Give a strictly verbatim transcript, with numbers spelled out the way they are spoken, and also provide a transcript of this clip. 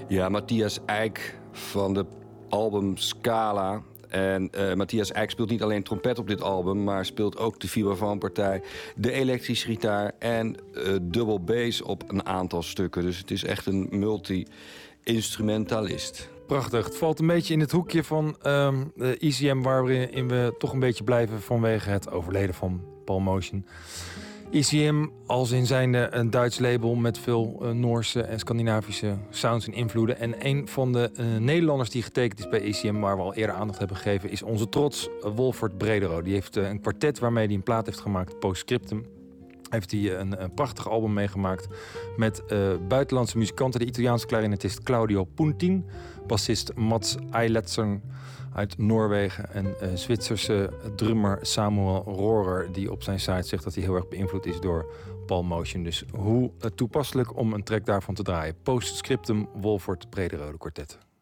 Ja, Matthias Eyck van de album Scala. En uh, Matthias Eyck speelt niet alleen trompet op dit album, maar speelt ook de vibrafoonpartij, de elektrische gitaar en uh, dubbel bass op een aantal stukken. Dus het is echt een multi-instrumentalist. Prachtig. Het valt een beetje in het hoekje van um, de E C M waarin we toch een beetje blijven vanwege het overleden van Paul Motian. E C M als in zijnde een Duits label met veel uh, Noorse en Scandinavische sounds en invloeden. En een van de uh, Nederlanders die getekend is bij E C M, waar we al eerder aandacht hebben gegeven, is onze trots uh, Wolfert Bredero. Die heeft uh, een kwartet waarmee hij een plaat heeft gemaakt, Postscriptum. Heeft hij uh, een, een prachtig album meegemaakt met uh, buitenlandse muzikanten. De Italiaanse klarinetist Claudio Puntin, bassist Mats Eilertsen uit Noorwegen en uh, Zwitserse drummer Samuel Rohrer, die op zijn site zegt dat hij heel erg beïnvloed is door Paul Motian. Dus hoe uh, toepasselijk om een track daarvan te draaien. Postscriptum, Wolfert Bredero, de kwartet.